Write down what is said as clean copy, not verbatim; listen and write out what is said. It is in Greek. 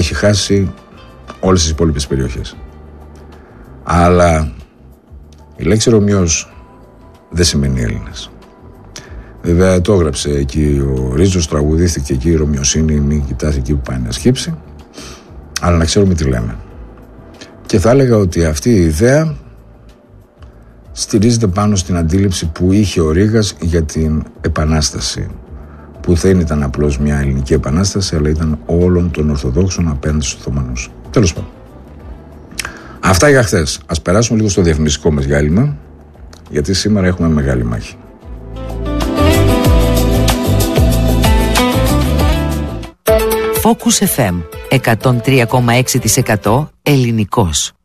έχει χάσει όλες τις υπόλοιπες περιοχές. Αλλά η λέξη Ρωμιός δεν σημαίνει Έλληνας. Βέβαια το έγραψε εκεί ο Ρίζος, τραγουδίστηκε εκεί η Ρωμιοσύνη, μην κοιτάς εκεί που πάει να σκύψει. Αλλά να ξέρουμε τι λέμε. Και θα έλεγα ότι αυτή η ιδέα στηρίζεται πάνω στην αντίληψη που είχε ο Ρήγας για την Επανάσταση, που δεν ήταν απλώς μια ελληνική επανάσταση, αλλά ήταν όλων των Ορθοδόξων απέναντι στους Οθωμανούς. Τέλος πάντων. Αυτά για χθες. Ας περάσουμε λίγο στο διαφημιστικό μας διάλειμμα, γιατί σήμερα έχουμε μεγάλη μάχη. Focus FM 103,6% ελληνικός.